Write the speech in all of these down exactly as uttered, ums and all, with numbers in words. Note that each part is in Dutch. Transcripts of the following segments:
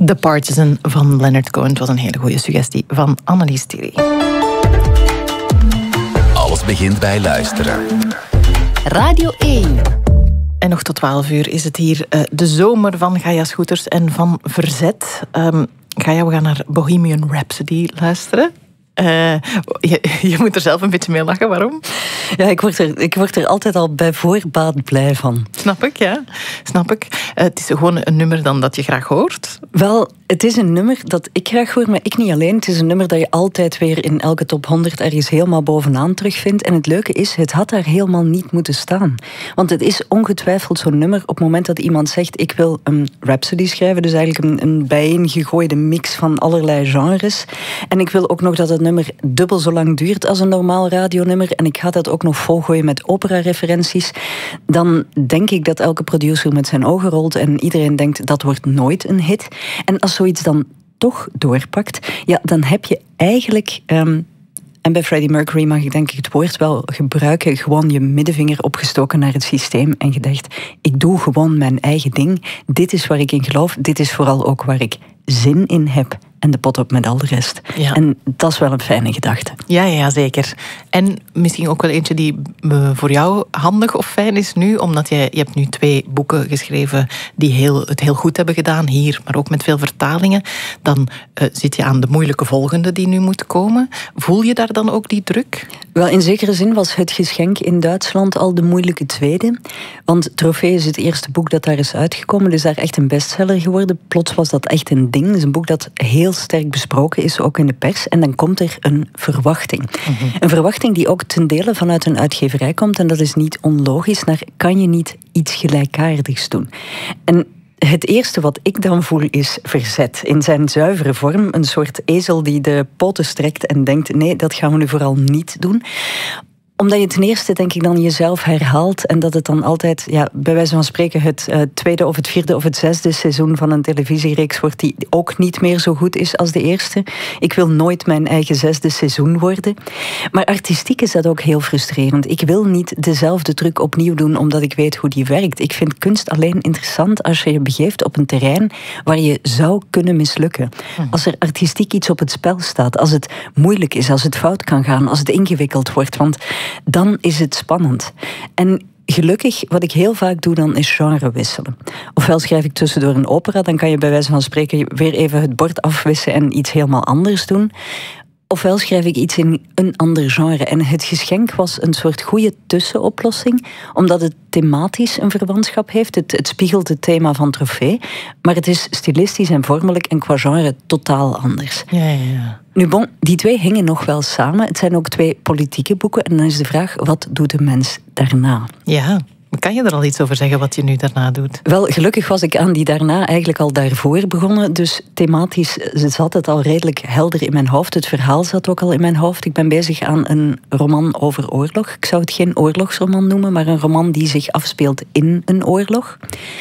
The Partisan van Leonard Cohen. Het was een hele goede suggestie van Annelies Thierry. Alles begint bij luisteren. Radio één. En nog tot twaalf uur is het hier uh, de zomer van Gaia Scooters en van Verzet. Um, Gaia, we gaan naar Bohemian Rhapsody luisteren. Uh, je, je moet er zelf een beetje mee lachen, waarom? Ja, ik word er, ik word er altijd al bij voorbaat blij van. Snap ik, ja. Snap ik. Uh, het is gewoon een nummer dan dat je graag hoort. Wel, het is een nummer dat ik graag hoor, maar ik niet alleen. Het is een nummer dat je altijd weer in elke top honderd ergens helemaal bovenaan terugvindt. En het leuke is, het had daar helemaal niet moeten staan. Want het is ongetwijfeld zo'n nummer op het moment dat iemand zegt, ik wil een Rhapsody schrijven, dus eigenlijk een, een bijeengegooide mix van allerlei genres. En ik wil ook nog dat het nummer dubbel zo lang duurt als een normaal radionummer. En ik ga dat ook nog volgooien met opera-referenties. Dan denk ik dat elke producer met zijn ogen rolt en iedereen denkt, dat wordt nooit een hit. En als zoiets dan toch doorpakt, ja, dan heb je eigenlijk... Um, en bij Freddie Mercury mag ik denk ik het woord wel gebruiken, gewoon je middenvinger opgestoken naar het systeem en gedacht, ik doe gewoon mijn eigen ding. Dit is waar ik in geloof. Dit is vooral ook waar ik zin in heb. En de pot op met al de rest. Ja. En dat is wel een fijne gedachte. Ja, ja, zeker. En misschien ook wel eentje die voor jou handig of fijn is nu, omdat je, je hebt nu twee boeken geschreven die heel, het heel goed hebben gedaan hier, maar ook met veel vertalingen. Dan uh, zit je aan de moeilijke volgende die nu moet komen. Voel je daar dan ook die druk? Wel, in zekere zin was Het Geschenk in Duitsland al de moeilijke tweede. Want Trofee is het eerste boek dat daar is uitgekomen, dus daar echt een bestseller geworden. Plots was dat echt een ding. Het is een boek dat heel sterk besproken is, ook in de pers. En dan komt er een verwachting. Mm-hmm. Een verwachting die ook ten dele vanuit een uitgeverij komt. En dat is niet onlogisch. Naar, kan je niet iets gelijkaardigs doen? En het eerste wat ik dan voel is verzet. In zijn zuivere vorm. Een soort ezel die de poten strekt en denkt, nee, dat gaan we nu vooral niet doen. Omdat je ten eerste, denk ik, dan jezelf herhaalt en dat het dan altijd, ja, bij wijze van spreken, het uh, tweede of het vierde of het zesde seizoen van een televisiereeks wordt die ook niet meer zo goed is als de eerste. Ik wil nooit mijn eigen zesde seizoen worden. Maar artistiek is dat ook heel frustrerend. Ik wil niet dezelfde truc opnieuw doen omdat ik weet hoe die werkt. Ik vind kunst alleen interessant als je je begeeft op een terrein waar je zou kunnen mislukken. Als er artistiek iets op het spel staat, als het moeilijk is, als het fout kan gaan, als het ingewikkeld wordt, want dan is het spannend. En gelukkig, wat ik heel vaak doe dan, is genre wisselen. Ofwel schrijf ik tussendoor een opera, dan kan je bij wijze van spreken weer even het bord afwissen en iets helemaal anders doen. Ofwel schrijf ik iets in een ander genre. En Het Geschenk was een soort goede tussenoplossing, omdat het thematisch een verwantschap heeft. Het, het spiegelt het thema van Trofee, maar het is stilistisch en vormelijk en qua genre totaal anders. Ja, ja, ja. Nu bon, die twee hingen nog wel samen. Het zijn ook twee politieke boeken. En dan is de vraag, wat doet de mens daarna? Ja, kan je er al iets over zeggen wat je nu daarna doet? Wel, gelukkig was ik aan die daarna eigenlijk al daarvoor begonnen. Dus thematisch zat het al redelijk helder in mijn hoofd. Het verhaal zat ook al in mijn hoofd. Ik ben bezig aan een roman over oorlog. Ik zou het geen oorlogsroman noemen, maar een roman die zich afspeelt in een oorlog.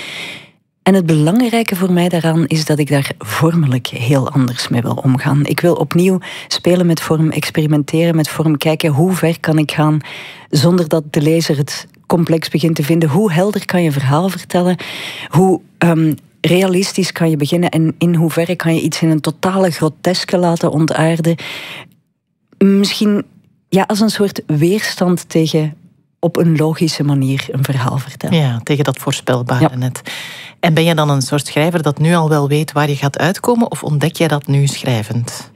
En het belangrijke voor mij daaraan is dat ik daar vormelijk heel anders mee wil omgaan. Ik wil opnieuw spelen met vorm, experimenteren met vorm, kijken hoe ver kan ik gaan zonder dat de lezer het complex begint te vinden. Hoe helder kan je verhaal vertellen? Hoe um, realistisch kan je beginnen en in hoeverre kan je iets in een totale groteske laten ontaarden? Misschien ja, als een soort weerstand tegen op een logische manier een verhaal vertellen. Ja, tegen dat voorspelbare ja. net. En ben je dan een soort schrijver dat nu al wel weet waar je gaat uitkomen, of ontdek jij dat nu schrijvend?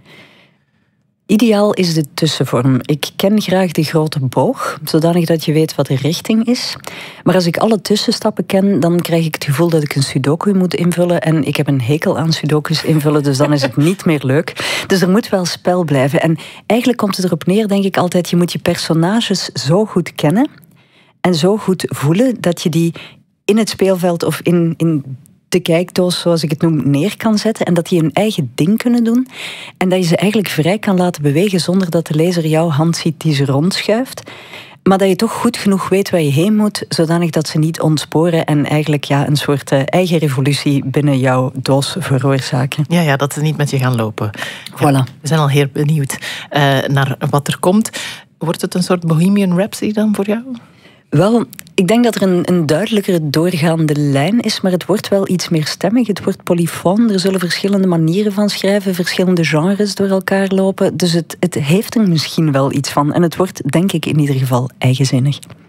Ideaal is de tussenvorm. Ik ken graag de grote boog, zodanig dat je weet wat de richting is. Maar als ik alle tussenstappen ken, dan krijg ik het gevoel dat ik een sudoku moet invullen. En ik heb een hekel aan sudokus invullen, dus dan is het niet meer leuk. Dus er moet wel spel blijven. En eigenlijk komt het erop neer, denk ik altijd, je moet je personages zo goed kennen en zo goed voelen dat je die in het speelveld of in, in de kijkdoos, zoals ik het noem, neer kan zetten en dat die hun eigen ding kunnen doen en dat je ze eigenlijk vrij kan laten bewegen zonder dat de lezer jouw hand ziet die ze rondschuift. Maar dat je toch goed genoeg weet waar je heen moet, zodanig dat ze niet ontsporen en eigenlijk ja, een soort uh, eigen revolutie binnen jouw doos veroorzaken. Ja, ja, dat ze niet met je gaan lopen. Voilà. Ja, we zijn al heel benieuwd uh, naar wat er komt. Wordt het een soort Bohemian Rhapsody dan voor jou? Wel, ik denk dat er een, een duidelijkere doorgaande lijn is, maar het wordt wel iets meer stemmig. Het wordt polyfoon. Er zullen verschillende manieren van schrijven, verschillende genres door elkaar lopen. Dus het, het heeft er misschien wel iets van. En het wordt, denk ik, in ieder geval eigenzinnig.